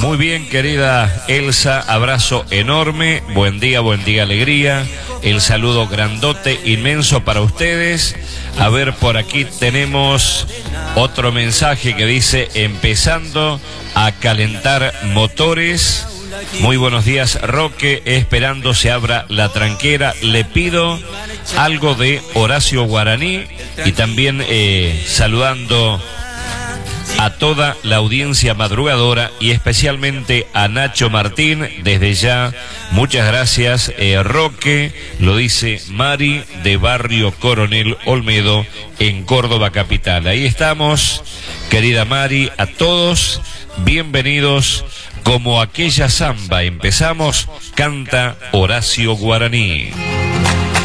Muy bien, querida Elsa, abrazo enorme, buen día, alegría, el saludo grandote, inmenso para ustedes. A ver, por aquí tenemos otro mensaje que dice, empezando a calentar motores. Muy buenos días, Roque, esperando se abra la tranquera. Le pido algo de Horacio Guaraní y también saludando a toda la audiencia madrugadora y especialmente a Nacho Martín. Desde ya, muchas gracias, Roque, lo dice Mari de Barrio Coronel Olmedo en Córdoba capital. Ahí estamos, querida Mari, a todos, bienvenidos. Como aquella samba, empezamos, canta Horacio Guaraní.